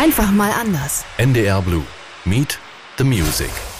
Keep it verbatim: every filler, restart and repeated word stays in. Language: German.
Einfach mal anders. N D R Blue. Meet the Music.